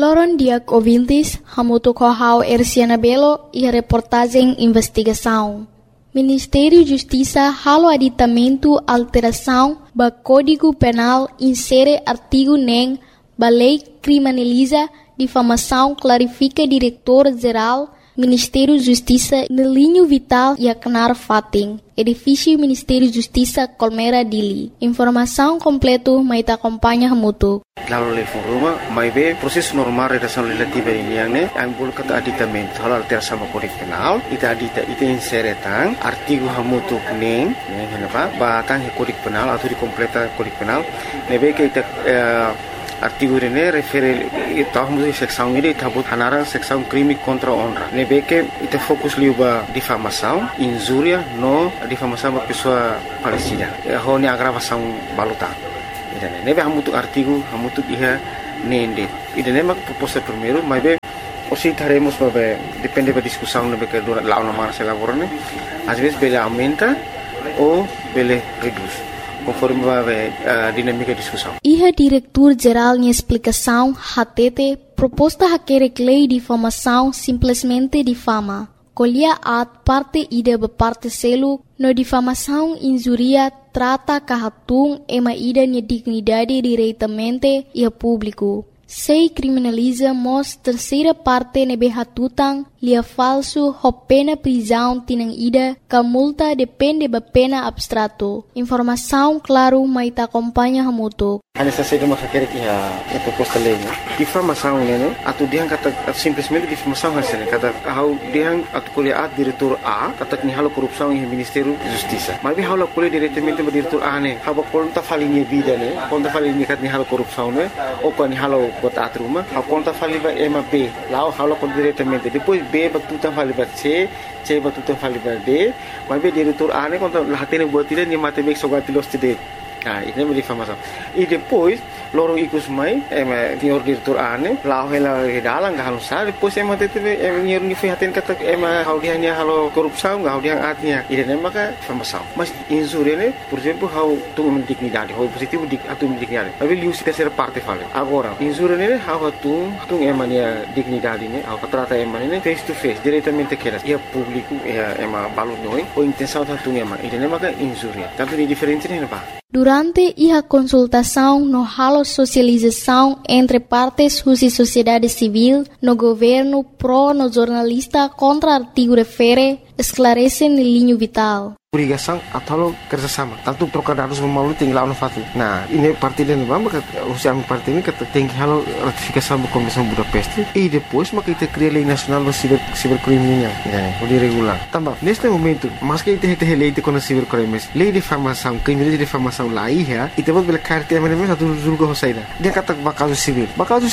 Loron Diak Ouvintes, hamuto kohau Erciana Belo e a reportagem investigação. Ministério Justiça halo aditamento alteração ba Código Penal insere artigo nem ba lei criminaliza difamação clarifica diretor-geral Ministério Justiça no linho vital e Aknar Fating, edifício Ministério Justiça Colmera Dili. Informação completa mai ta acompanha hamuto. Lalu level rumah, mai be proses normal redação legislativa ini yang ne, yang boleh kata aditamento, hal alteração sama Kode Penal, ita insere tang artigo hamutu neng kenapa? Batang Kode Penal atau dikompleta Kode Penal, nebe ke ita artigo ini refere tahun seksão ini tabut hanarang seksão crime contra honra. Nebe ke ita fokus liuba difamação, injúria no difamação ba pessoa falecida. Honi agravação baluta. Nebe hamutu artigo hamutu iha nende. Ida nema proposta primeiro, mas be osi taremos babe depende da discussão nebe que dura lá na mara se elaborane. Às vezes bele aumenta ou bele reduz, conforme babe dinâmica discussão. Iha diretor-geral em explicação hatete proposta haquere lei de difamação simplesmente difama. Colhia at parte ida be parte selo no difamação injuria trata kahatung ema ida ni dignidade diretamente e a público. Sei criminaliza mos terceira parte nebe hatutang lia falso ho pena prisão tinang ida ka multa depende ba pena abstrato. Informação claro mai ta acompanha hamuto. Ana sa seda makakere ki ha proposta lei. Difamação né? Atu diang kata simplesmente difamação hasil kata how diang atu kuliah diretor A kata ni halo korupsão em Ministério Justiça. Mas bi halo kuliah diretamente ba diretor A ne. Haba konta falinha vida ne. Konta falinha kat ni halo korupsão ne. O ko ni halo bota atruma. Ha konta faliba ema B. Lao halo kon diretamente. Depois B batuta faliba C batuta faliba D. Mas bi diretor A ne konta lahatene buat tidak ni matematik sogatilos tidak. Ini é difamação. E depois, lorong ikut mai, senhor diretor ane, lau hela dalang gak halusar, depois tete senhor ni fihatin kata hau dia ni halo korupsão, gak hau dia atnya. Ini maka difamação. Mas injúria ne, por exemplo, hau tung dignidade, hau positivo atu dignidade. Tapi liu se terceira parte fala. Agora, injúria ne hau tung emania dignidade ne, hau trata emania face to face, diretamente queras. Ia público, ia balut noi, ou intenção tung Ini maka injúria. Tanto ni diferente ne ba. Durante a consultação no halo socialização entre partes e sociedade civil, no governo pro no jornalista contra artigo refere, esclarece no linho vital. Obrigação atau kerjasama. Tanto trocar dados melalui tinggal no fatu. Nah, ini parti dan maka usia parti ini kata tinggi halo ratifikasi Konvensi Budapest e depois maka kita cria lei nacional do cibercrime o de regular. Também neste momento, mas que kita lei de cibercrimes, lei de difamação, crime de difamação lá ia, e depois bela carta mesmo satu julga hosaida. Dia kata bakal civil,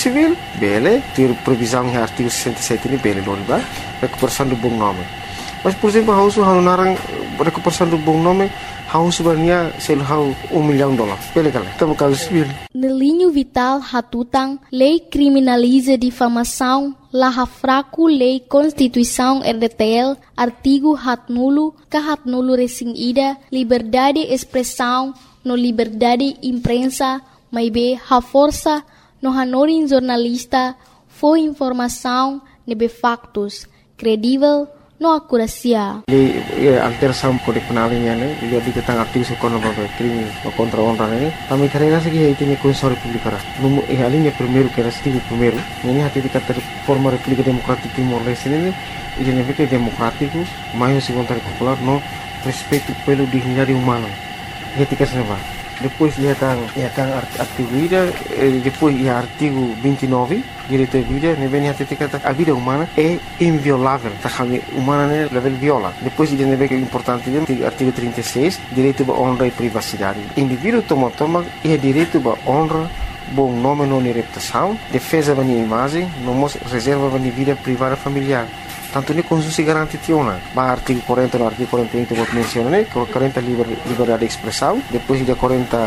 bele, ter previsão em artigo 67 ini bele non ba, recuperação do bom nome. Mas por exemplo, hausu narang recuperação do bom nome, hausu sebenarnya selhau $1 milhão. Bele kala, kita bakal civil. No linho vital hatutang, lei criminaliza difamação, laha fraco lei Constituição RDTL, artigo hatnulo, kahatnulo resing ida, liberdade expressão, no liberdade imprensa, maibe ha força, no hanorin jornalista, foi informação, nebe factos, credível, no akurasia. Lei alteração Kode Penal ini dia tentang artigo sekono babe crime contra honra ini. Kami karena segi itu ni Konstitusi Republik Ara. Numu alinha primeiro que era artigo primeiro. Ini hati dikata forma República Democrática Timor Leste ini identifica democrático, mais segundo popular no respeito pelo dignidade humana. Ketika sana. Depois ia tang artigo ida, depois ia artigo 29 direito à vida, nem hati dikata a vida humana é inviolável. Takami humana ne level viola. Depois ia nebe que é importante artigo 36 direito à honra e privacidade. Indivíduo toma ia direito à honra, bom nome não reputação, defesa da minha imagem, não reserva da minha vida privada familiar. Tanto ni Konstitusi garanti tiona. Ba artigo 40 no artigo 41 que vou mencionar, 40 liberdade de expressão, depois de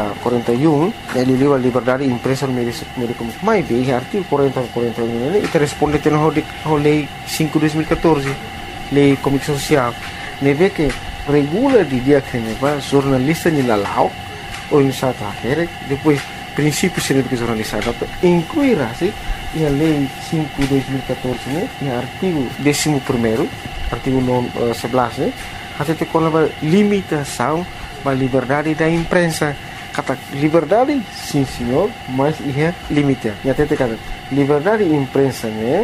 41 ele livre liberdade de imprensa no meio comunicação. Mas bem, artigo 40 41 ele responde ao lei 5/2014, lei comunicação social. Neve que regula de dia que neva jornalista ni lalau ou em sata depois princípios de jornalistas incluirá-se a Lei 5/2014, né, no artigo 11º, artigo 11, né, até ter com a limitação da liberdade da imprensa. Kata liberdade, sim senhor, mas é limite. E até ter liberdade da imprensa, né,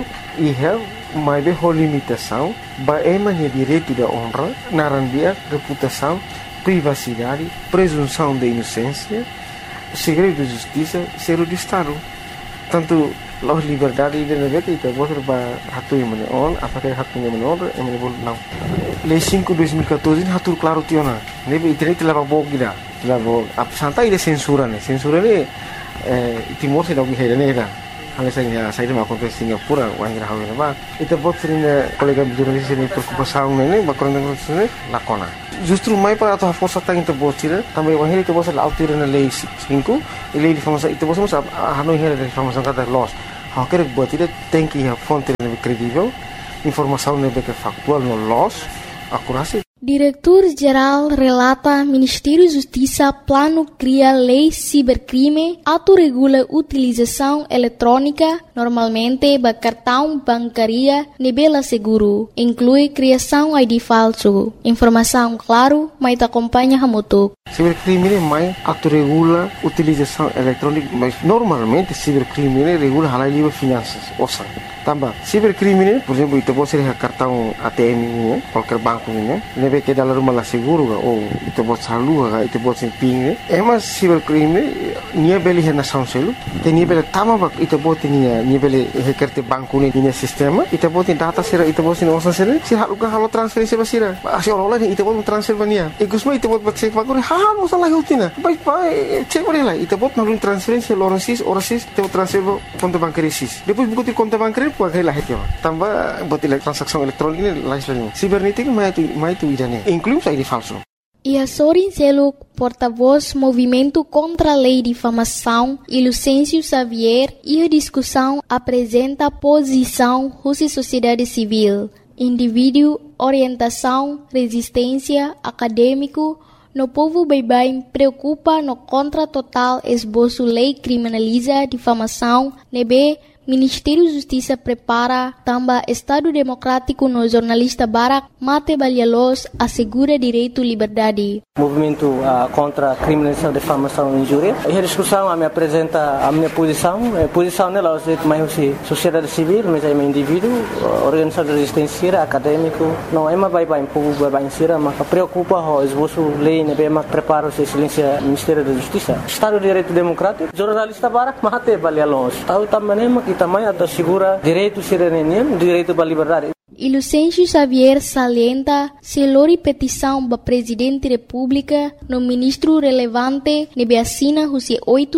mas é limitação, é direito da honra, narandia, reputação, privacidade, presunção de inocência, segredo de justiça, segredo de Estado. Tanto a liberdade de negócio itu boleh hatu yang mana on, apakah hatu yang mana on, yang mana boleh não. Lei 5/2014 hatu claro tiona. Nebe internet leva bog gida, leva santai de censura né. Censura né Timor se dá o que é né. Hal saya mau ke Singapura, wang rahau ne ba. Itu bot sering kolega jurnalis ini preocupação né, bakal né lakona. Justru mai para atau força tang itu bot sira, também wang itu bot la autir na lei 5, lei de famosa itu bot mas hanoi hera de famosa kata loss. Hau quer bot itu tem que a fonte credível, informação né que factual no loss, akurasi. Diretor-Geral relata Ministério Justiça plano cria lei cibercrime, autorregula utilização eletrônica, normalmente ba cartão bancaria nebela seguro, inclui criação ID falso. Informação claro, mas acompanha Hamutuk. Cibercrime mais autorregula utilização eletrônica, mas normalmente cibercrime regula halal livre finanças, ouça. Tambah, cibercrime, por exemplo, itu pode ser cartão ATM ini, qualquer banco ini, nebe que dalam rumah seguro ou itu pode salur, itu pode ser PIN. Mas cibercrime, nia beli hena sanselu, nia beli tama itu pode nia beli hekerte banco ini sistema, itu pode data sira, itu pode nosan sira, sira halukan halu transferensi basira, asyik orang itu pode transfer bania. Igusma itu pode cek bagor, halu salah utina, baik cek boleh lah, itu pode nalun transferensi orang sis, itu transfer konto bancaria sis. Depois buku konto bancaria pakai lah itu, tambah buat transaksi elektronik ini lain. Cibernética mais tu idane, inclui ID falso. Sorin Seluk, porta-voz Movimento contra a Lei de Difamação, e Lucêncio Xavier, e a discussão apresenta posição Rússia Sociedade Civil, indivíduo, orientação, resistência, acadêmico, no povo bem preocupa no contra total esboço lei criminaliza difamação, nebe Ministério da Justiça prepara também Estado Democrático no jornalista Barak Mate Balialos assegura direito e liberdade. Movimento contra a criminalização, difamação e injúria. E a discussão me apresenta a minha posição. A posição nela é mais sociedade civil, mas é um indivíduo, organização de resistência, acadêmico. Não é mais bem povo bem sira, mas preocupa o esboço lei, né? Bem mais prepara o silêncio Ministério da Justiça. Estado de Direito Democrático, jornalista Barak Mate Balialos. Tahu também também assegura direito cidadania, direito à liberdade. E Lucêncio Xavier salienta se lori petição para Presidente da República no ministro relevante nebe assina os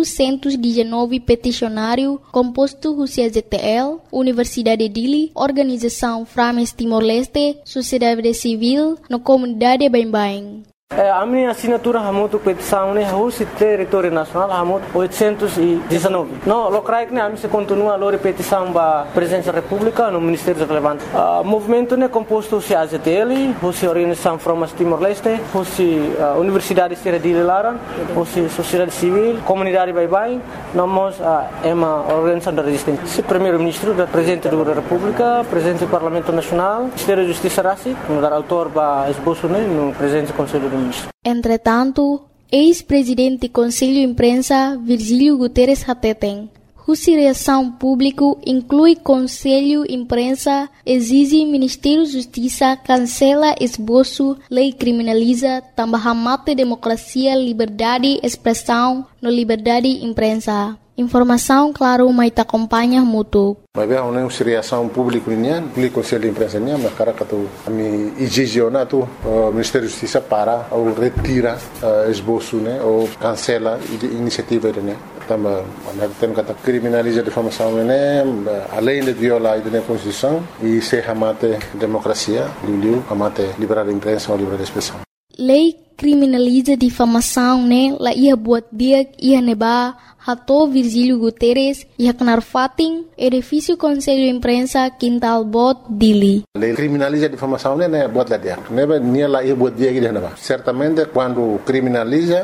819 peticionário composto os ZTL, Universidade de Dili, Organização Frames Timor-Leste, Sociedade Civil, no comunidade Bem-Bem. A minha assinatura é muito petição, né? O território nacional é muito 819. Não, locais né? A minha continua a petição para a Presidência da República no Ministério Relevante. O movimento né composto de AZTL, a Organização Frames Timor-Leste, a Universidade de Dili Laran, a Sociedade Civil, Comunidade Bem-Bem, nós é uma organização de resistência. O Primeiro-Ministro, o Presidente da República, o Presidente do Parlamento Nacional, o Ministério da Justiça Rassi, o autor para esboço né? No Presidente do Conselho do Entretanto, ex-presidente do Conselho de Imprensa, Virgílio Guterres Hateten, cuja reação pública inclui Conselho de Imprensa, exige Ministério da Justiça cancela esboço, lei criminaliza, também mata democracia, liberdade, expressão, no liberdade de imprensa. Informação, claro, mas te acompanha muito. Mas é uma reação pública nian, o Conselho de Imprensa nian, mas cara que tu me exigena tu Ministério da Justiça para ou retira esboço, né, ou cancela iniciativa né. Também, tem que criminalizar a difamação né, além de violar a Constituição e se amate democracia, amate liberdade de imprensa ou liberdade de expressão. Lei criminaliza difamação, né? La ia buat dia ia neba hato Virgílio Guterres ia kenar fating edifício Conselho de Imprensa Quintal Bot Dili. Lei criminaliza difamação, né? Buat lá dia. Neba nia la ia buat dia que neba. Certamente quando criminaliza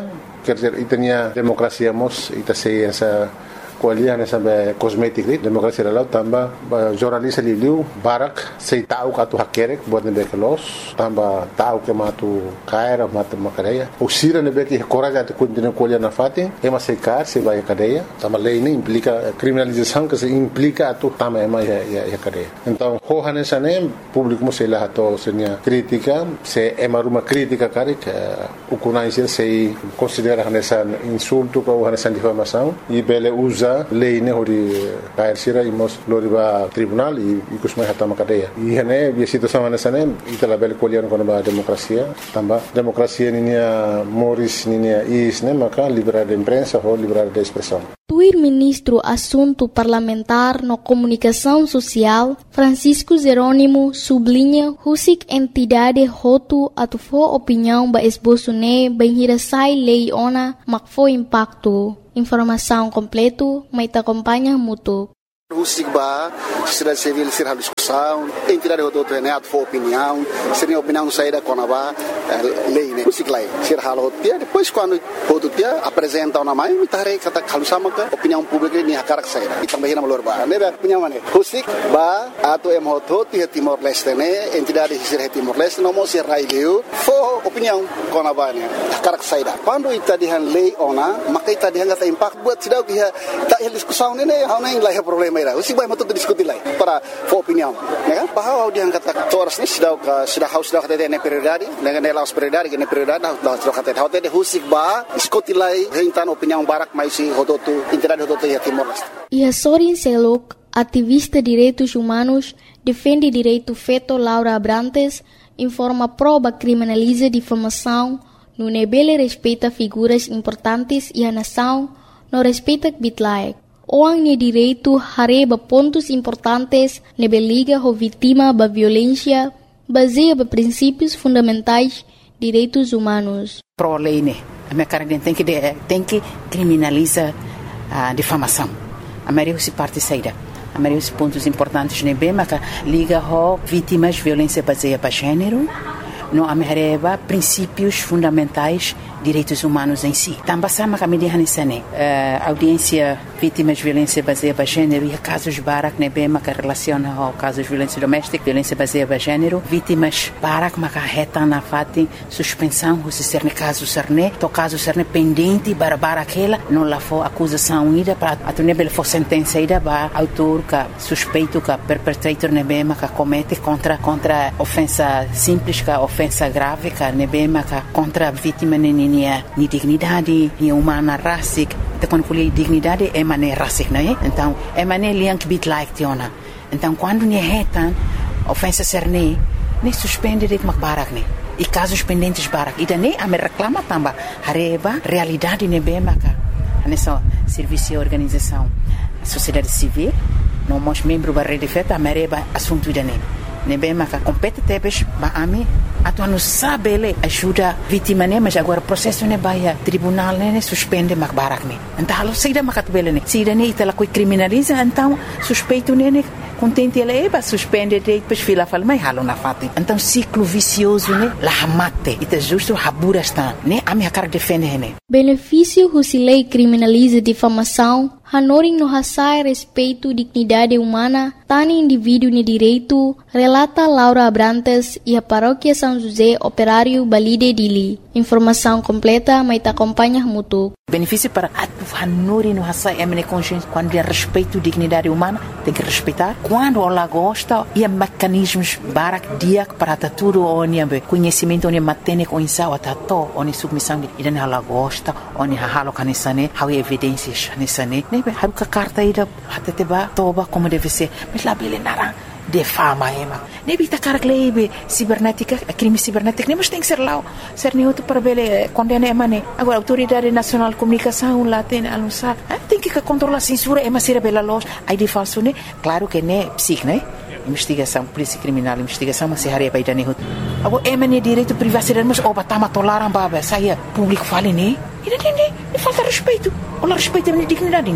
quer dizer, itania demokrasia mos ita sei essa kualian sampai kosmetik ni demokrasi lalau tambah jurnalis liu barak sei tahu katu hakerek buat nebe kelos tambah tahu ke matu kaira matu makareya usira nebe ki coraja tu continua kualian na fati ema sei kar sei vai cadeia tambah lei ini implica criminalização que se implica tu tambah ema ya cadeia então hohane sane público sei lá to senia crítica se ema uma crítica karik ukunai sei considera nessa insulto ou nessa difamação e bele usa lei ne hori kair sira imos loriba tribunal e kusmai hatama cadeia e hene bi situação nessa ne itala bele kolian kono ba demokrasia tamba demokrasia ninia moris ninia is ne maka liberdade de imprensa ou liberdade de expressão. Tuir ministro Assunto Parlamentar no Comunicação Social, Francisco Jerônimo, sublinha husik entidade hotu atufo opinião ba esboço ne benhirasai lei ona makfo impacto. Informação completo, mas te acompanha muito. Husik ba, sociedade civil ser a discussão, entidade hotu ne atufo opinião, seria opinião saída com ba lei ne husik lai ser halo dia depois quando hotu dia apresenta uma mai mitare kata kalusama ka opinião pública ni hakarak saída e também na valor ba ne opinião mane husik ba atu em hotu dia Timor Leste ne entidade ser Timor Leste no mo ser raileu fo opinião com ba ne hakarak saída quando ita dihan lei ona maka ita dihan kata impact buat sidau dia ta discussão ne hauna ing lai problema ira husik ba matu diskutir lai para fo opinião ne kan bahwa dihan kata toras ni sidau ka sida house dah kata ne prioridade ne laos prioridade que ne prioridade dah kata hote de husik ba diskutir lai rentan opinião barak mai si hototu entidade hototu ya Timor Leste. E Sorin Selok, ativista de direitos humanos, defende direito feto Laura Abrantes, informa proba criminaliza difamação, no nebele respeita figuras importantes e a nação não respeita bitlaek. Oang ni direito hareba pontos importantes nebeliga ho vítima ba violência, baseia ba princípios fundamentais direitos humanos. Pro lei ne, a minha cara tem que criminaliza a difamação. A maioria se parte saída. A maioria dos pontos importantes ne bem, mas liga ho vítimas de violência baseada para gênero, não amerreba princípios fundamentais direitos humanos em si. Também sama kami dihanisane audiência vítimas de violência baseada para gênero e casos barak ne bem que relaciona ao casos de violência doméstica, violência baseada para gênero, vítimas barak maka reta na fati suspensão se ser ne caso serne, to caso serne pendente bara aquela não lá for acusação ida para atunebel for sentença ida ba autor ka suspeito ka perpetrator ne bem que comete contra ofensa simples ka ofensa grave ka ne bem que contra vítima ni dignidade, ni humana racic, então quando falei dignidade é maneira racic, não é? Então é maneira liank bit like tiona. Então quando ni retan ofensa serne, nem suspende de macbarak ne. E casos pendentes barak, e daí a me reclama também hareba realidade ne bem maca. Nessa serviço e organização, sociedade civil, não mos membro da rede feta, a mereba assunto daí. Ne bem maca compete tebes ba ami atuan não sabe ele ajuda vítima ne mas agora processo ne baia tribunal ne suspende macbarak ne então alo saída macatbele ne saída ne itala coi criminaliza então suspeito ne contente ele ba suspende depois fila fala mai halo na fati então ciclo vicioso ne la mate ita justo habura está ne ami hakar defende ne benefício husilei criminaliza difamação hanoring no hasai respeito dignidade humana tani indivíduo ne direito relata Laura Abrantes e a paróquia São José Operário Balide Dili. Informação completa, mas te acompanha muito. Benefício para a hanuri no hasai emene consciência quando é respeito dignidade humana tem que respeitar quando ela gosta e mecanismos barak dia para tudo onde conhecimento onde matene com insau atato onde submissão e dan ela gosta onde halo kanisane how evidências nisane nebe haruka carta ida hateteba toba como deve ser mas lá bele narang defama ema nebi takar klebe cibernética crime cibernético nem mas tem que ser lá ser neutro para bele condena emane agora autoridade nacional de comunicação lá tem anunciar tem que controlar censura ema ser bela loja aí de falso né claro que né psic né investigação polícia criminal investigação mas se haria para dane agora emane direito privacidade mas oba tama tolaram baba saia público fale né e falta respeito ou respeito a dignidade né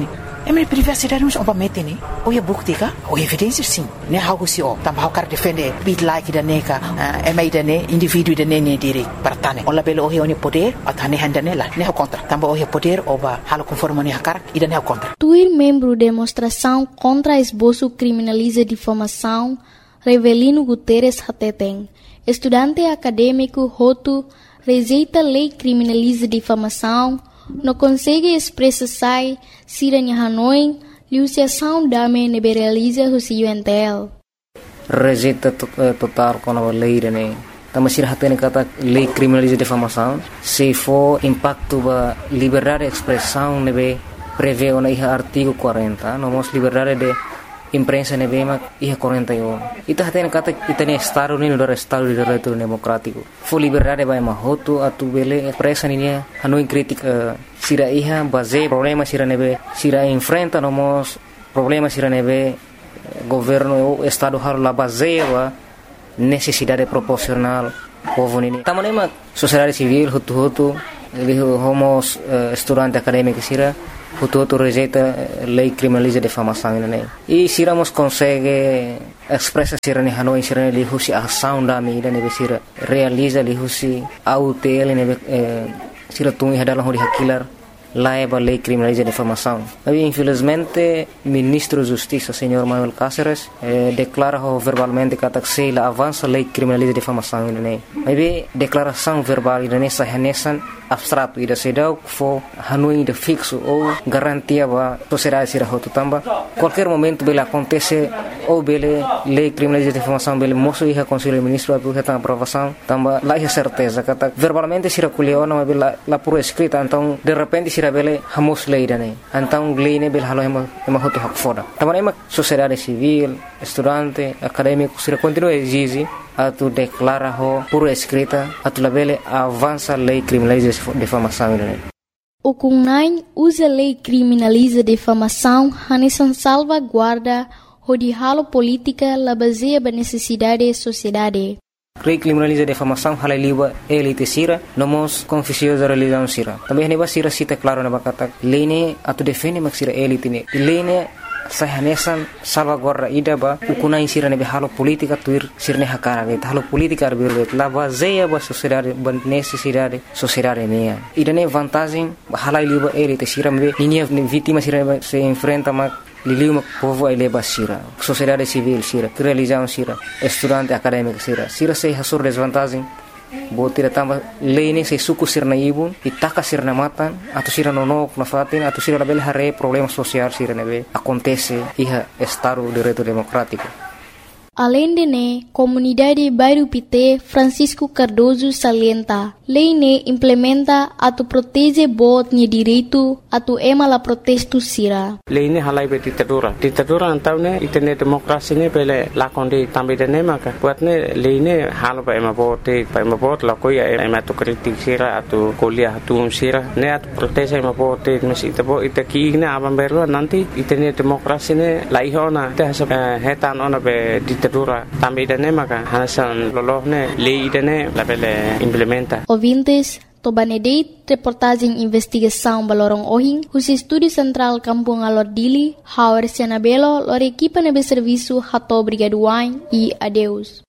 minha privacidade não é para meter, né? Ou é bukti ka? Ou evidência sim. Né? Algo se ó. Também o cara defende bit like da neka, MA da ne, indivíduo da ne direito para tane. Olha belo o é poder, a tane handa nela. Né o contra. Também o é poder ou ba halo conforme ne cara e da ne o contra. Tuir membro demonstração contra esboço criminaliza difamação, Revelino Guterres Hateteng, estudante acadêmico Hotu, rejeita lei criminaliza difamação, não consegue expressar se Hanoi, liusiação dame neberaliza o UNTL. Rejeita total com a lei, né? Também se Hatene kata lei criminaliza difamação, se for impacto ba liberdade de expressão, nebe prevê o artigo 40, nomos liberdade de imprensa nebema ia 41. Ita hatene kata itane estado ni no estado de direito democrático. Fo liberdade vai mahoto atu bele presa ni Hanoi crítica sira iha base problema sira nebe sira enfrenta nomos problema sira nebe governo o estado har la base wa necessidade proporcional povo ni. Tamanema sociedade civil hutu homos estudante acadêmico sira Hutu rejeita lei criminaliza difamação né e siramos consegue expressa sira ni Hanoi sira ni husi ação da medida ne sira realiza li husi autel ne sira tungi hadalah hori hakilar laiba lei criminaliza difamação. Mas infelizmente ministro da Justiça senhor Manuel Cáceres declara verbalmente que a avança lei criminaliza difamação né. Mas declaração verbal ne sahanesan abstrato ida sedau fo Hanoi de fixo ou garantia ba sociedade sira hotu tamba qualquer momento bela acontece ou bele lei criminaliza difamação bele moço ia conselho ministro apresenta aprovação tamba lá é certeza que verbalmente sira kuliona bela la por escrita então de repente sira bele hamos lei dane então lei ne bele halo ema hotu hak foda tamba ema sociedade civil estudante acadêmico sira continua exige atu declara ho por escrita atu labele avança lei criminaliza difamação né. O CUNAI usa lei criminaliza difamação hanesan salvaguarda de halo política la baseia ba necessidade da sociedade. Lei criminaliza difamação halaliwa elite sira nomos confusiosa religião sira. Também neba sira cita claro na bakata lei ne atu defende mak sira elite ne. Lei ne sahanesan salvaguarda ida ba ukunai sira nebe halo politika tuir sirne hakara ve halo politika arbir la baseia ba sociedade ba necessidade sociedade ne ida ne vantagem halai liba elite sira me ninia vítima sira se enfrenta ma liliu povo ai leba sira sociedade civil sira religião sira estudante acadêmico sira se hasur desvantagem botira tamba lei se suku sirna ibun itaka sirna matan atau sira nonok na fatin atau sira label hare problema social sira nebe acontece iha estado de direito democrático. Além de ne, comunidade Bairro Pité Francisco Cardoso salienta, lei ne implementa atu protege bot ni direito atu ema la protesto sira. Lei ne halai be ditadura antau ne itene demokrasi ne bele lakonde tambe de ne maka buat ne lei ne halo ba ema bot la koya ema tu kritik sira atu kuliah atu sira ne atu protege ema bot mesi tabo itaki ne aban berlo nanti itene demokrasi ne laihona te hetan ona be ditadura tambe de ne maka hanasan lolohne lei de ne la bele implementa. Ouvintes, Tobanedeit, reportagem investigação Balorong Ohing, os estúdio central Kampung Alordili, Hauer Sianabelo, lor equipa nebe serviço Hato Brigaduain e adeus.